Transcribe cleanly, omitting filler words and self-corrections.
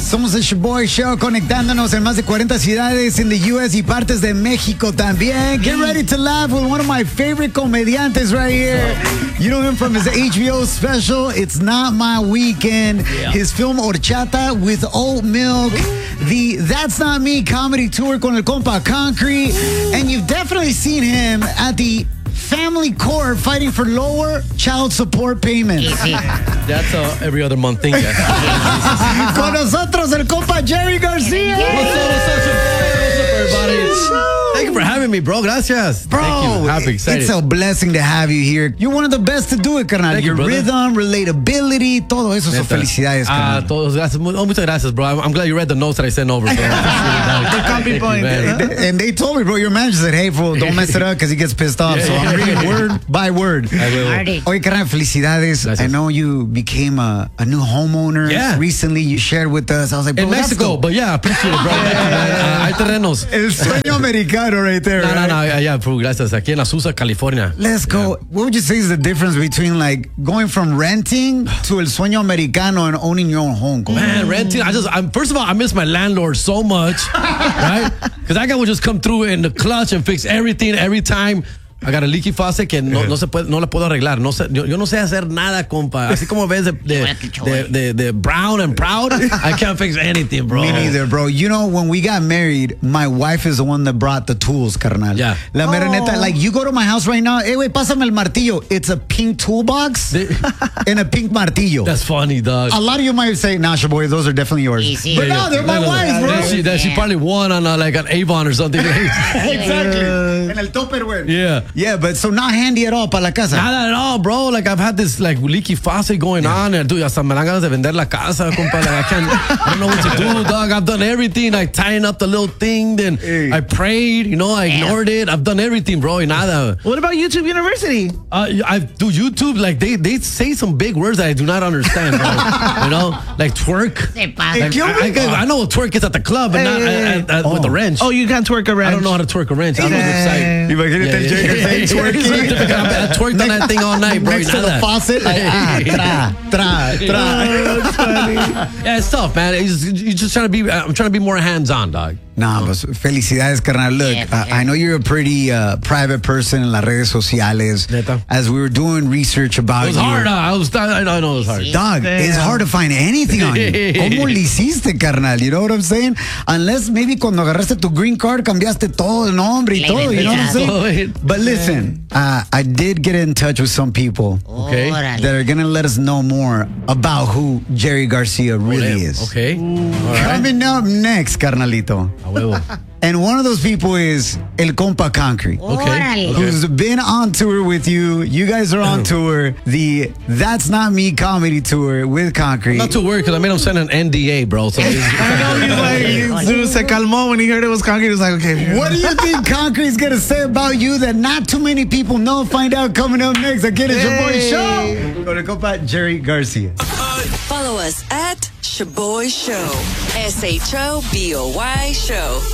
Somos el Shaboy Show, conectándonos en más de 40 ciudades in the U.S. y partes de México también. Get ready to laugh with one of my favorite comediantes right here. You know him from his HBO special, It's Not My Weekend. Yeah. His film Horchata with Oat Milk. The That's Not Me comedy tour con el compa Concrete. And you've definitely seen him at the family court fighting for lower child support payments. That's every other month thing. Con nosotros el compa Jerry Garcia. What's up, everybody? Thank you for having me, bro. Gracias. Bro, thank you. Happy, excited. It's a blessing to have you here. You're one of the best to do it, carnal. Thank Your you, rhythm, relatability, todo eso. So felicidades, carnal. Todos, gracias. Muchas gracias, bro. I'm glad you read the notes that I sent over. And they told me, bro, your manager said, hey, bro, don't mess it up because he gets pissed off. So I'm reading word by word. Oye, carnal, felicidades. Gracias. I know you became a new homeowner. Yeah. Recently, you shared with us. I was like, bro, in Mexico, but yeah, appreciate it, bro. Hay terrenos. El sueño americano right there. No, yeah, bro, gracias. Aquí en Azusa, California. Let's go. What would you say is the difference between like going from renting to el sueño americano and owning your own home? Man, renting. First of all, I miss my landlord so much, right? Because that guy would just come through in the clutch and fix everything every time. I got a leaky faucet que no la puedo arreglar. Yo no sé hacer nada, compa. Así como ves de brown and proud, I can't fix anything, bro. Me neither, bro. You know, when we got married, my wife is the one that brought the tools, carnal. Yeah. La mera neta, like you go to my house right now, hey, wait, pásame el martillo. It's a pink toolbox and a pink martillo. That's funny, dog. A lot of you might say, nah, boy, those are definitely yours. Easy. But no, they're my wife's, bro. She probably won on like an Avon or something. Exactly. En el Tupperware. Yeah. Yeah, but so not handy at all para la casa. Not at all, bro. Like I've had this like leaky faucet going on, and dude, hasta me dan ganas de vender la casa, compa. Like, I don't know what to do, dog. I've done everything. Like tying up the little thing, then I prayed, I ignored it. I've done everything, bro. Y nada. What about YouTube University? I do YouTube. Like they say some big words that I do not understand, bro. Like twerk. Like, I know what twerk is at the club, but not with the wrench. Oh, you can't twerk a wrench. I don't know how to twerk a wrench. I don't know the website. Imagínate el Jagger saying twerking. I twerked on that thing all night, bro. Next to the faucet, like, tra. That's funny. Yeah, it's tough, man. You're just trying to be. I'm trying to be more hands-on, dog. Nah, pues felicidades, carnal. Look, I know you're a pretty private person en las redes sociales. Neta. As we were doing research about you. It was hard. I know it was hard. Dog, it's hard to find anything on you. ¿Cómo le hiciste, carnal? You know what I'm saying? Unless maybe cuando agarraste tu green card cambiaste todo el nombre y todo. You know what I'm saying? But listen, I did get in touch with some people that are going to let us know more about who Jerry Garcia really is. Okay. Coming up next, carnalito. A huevo. And one of those people is El Compa Concrete. Okay. Who's been on tour with you. You guys are on tour. The That's Not Me comedy tour with Concrete. Not too worried because I made him sign an NDA, bro. So I know he's like, se calmó when he heard it was Concrete. He was like, okay. What do you think Concrete's going to say about you that not too many people know? Find out coming up next. Again, it's your boy Show. Go to Compa Jerry Garcia. Follow us at Shaboy Show. SHOBOY Show.